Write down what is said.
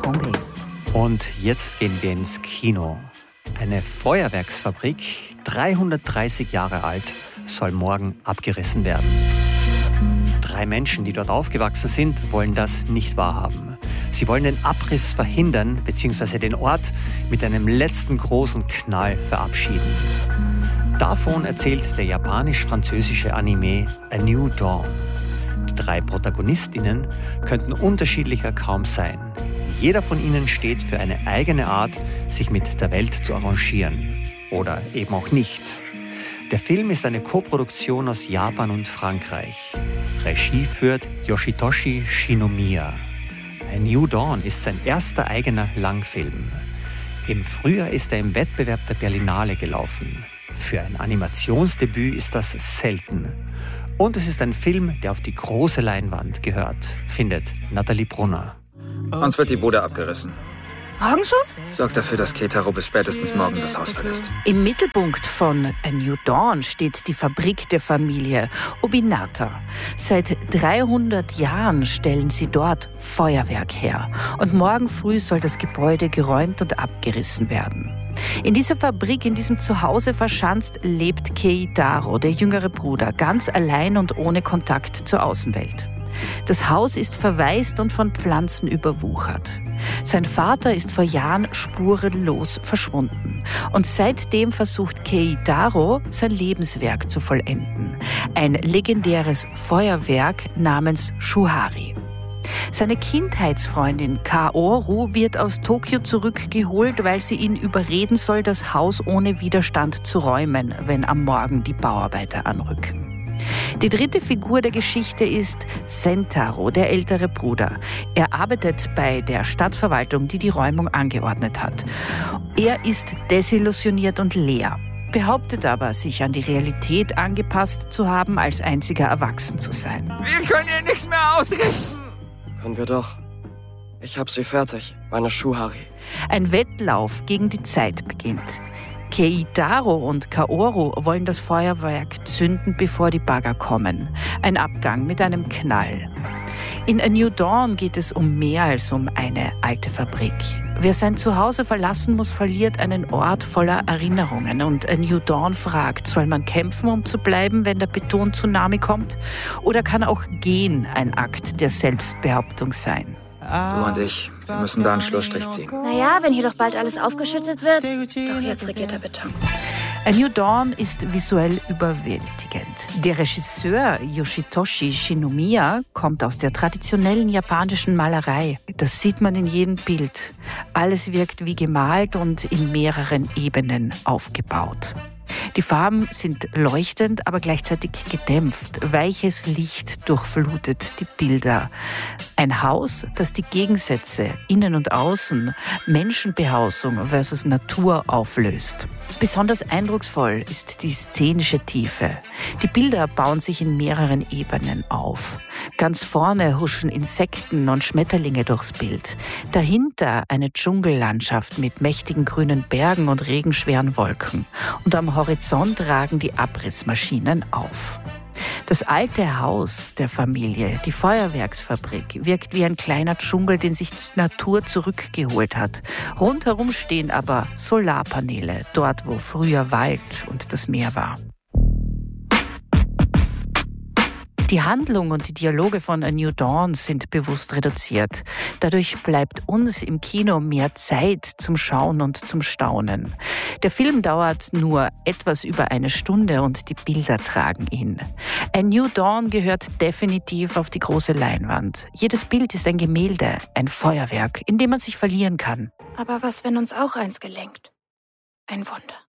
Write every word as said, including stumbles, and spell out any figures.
Kongress. Und jetzt gehen wir ins Kino. Eine Feuerwerksfabrik, dreihundertdreißig Jahre alt, soll morgen abgerissen werden. Drei Menschen, die dort aufgewachsen sind, wollen das nicht wahrhaben. Sie wollen den Abriss verhindern bzw. den Ort mit einem letzten großen Knall verabschieden. Davon erzählt der japanisch-französische Anime A New Dawn. Die drei Protagonistinnen könnten unterschiedlicher kaum sein. Jeder von ihnen steht für eine eigene Art, sich mit der Welt zu arrangieren. Oder eben auch nicht. Der Film ist eine Koproduktion aus Japan und Frankreich. Regie führt Yoshitoshi Shinomiya. A New Dawn ist sein erster eigener Langfilm. Im Frühjahr ist er im Wettbewerb der Berlinale gelaufen. Für ein Animationsdebüt ist das selten. Und es ist ein Film, der auf die große Leinwand gehört, findet Nathalie Brunner. Uns wird die Bude abgerissen. Morgen schon? Sorgt dafür, dass Keitaro bis spätestens morgen das Haus verlässt. Im Mittelpunkt von A New Dawn steht die Fabrik der Familie Obinata. Seit dreihundert Jahren stellen sie dort Feuerwerk her. Und morgen früh soll das Gebäude geräumt und abgerissen werden. In dieser Fabrik, in diesem Zuhause verschanzt, lebt Keitaro, der jüngere Bruder, ganz allein und ohne Kontakt zur Außenwelt. Das Haus ist verwaist und von Pflanzen überwuchert. Sein Vater ist vor Jahren spurenlos verschwunden. Und seitdem versucht Keitaro, sein Lebenswerk zu vollenden. Ein legendäres Feuerwerk namens Shuhari. Seine Kindheitsfreundin Kaoru wird aus Tokio zurückgeholt, weil sie ihn überreden soll, das Haus ohne Widerstand zu räumen, wenn am Morgen die Bauarbeiter anrücken. Die dritte Figur der Geschichte ist Sentaro, der ältere Bruder. Er arbeitet bei der Stadtverwaltung, die die Räumung angeordnet hat. Er ist desillusioniert und leer, behauptet aber, sich an die Realität angepasst zu haben, als einziger erwachsen zu sein. Wir können hier nichts mehr ausrichten. Können wir doch. Ich hab sie fertig, meine Shuhari. Ein Wettlauf gegen die Zeit beginnt. Keitaro und Kaoru wollen das Feuerwerk zünden, bevor die Bagger kommen. Ein Abgang mit einem Knall. In A New Dawn geht es um mehr als um eine alte Fabrik. Wer sein Zuhause verlassen muss, verliert einen Ort voller Erinnerungen. Und A New Dawn fragt, soll man kämpfen, um zu bleiben, wenn der Beton-Tsunami kommt? Oder kann auch Gehen ein Akt der Selbstbehauptung sein? Du und ich, wir müssen da einen Schlussstrich ziehen. Naja, wenn hier doch bald alles aufgeschüttet wird. Doch jetzt regiert der Beton. A New Dawn ist visuell überwältigend. Der Regisseur Yoshitoshi Shinomiya kommt aus der traditionellen japanischen Malerei. Das sieht man in jedem Bild. Alles wirkt wie gemalt und in mehreren Ebenen aufgebaut. Die Farben sind leuchtend, aber gleichzeitig gedämpft. Weiches Licht durchflutet die Bilder. Ein Haus, das die Gegensätze Innen und Außen, Menschenbehausung versus Natur auflöst. Besonders eindrucksvoll ist die szenische Tiefe. Die Bilder bauen sich in mehreren Ebenen auf. Ganz vorne huschen Insekten und Schmetterlinge durchs Bild. Dahinter eine Dschungellandschaft mit mächtigen grünen Bergen und regenschweren Wolken. Und am Horizont ragen die Abrissmaschinen auf. Das alte Haus der Familie, die Feuerwerksfabrik, wirkt wie ein kleiner Dschungel, den sich die Natur zurückgeholt hat. Rundherum stehen aber Solarpaneele, dort wo früher Wald und das Meer war. Die Handlung und die Dialoge von A New Dawn sind bewusst reduziert. Dadurch bleibt uns im Kino mehr Zeit zum Schauen und zum Staunen. Der Film dauert nur etwas über eine Stunde und die Bilder tragen ihn. A New Dawn gehört definitiv auf die große Leinwand. Jedes Bild ist ein Gemälde, ein Feuerwerk, in dem man sich verlieren kann. Aber was, wenn uns auch eins gelingt? Ein Wunder.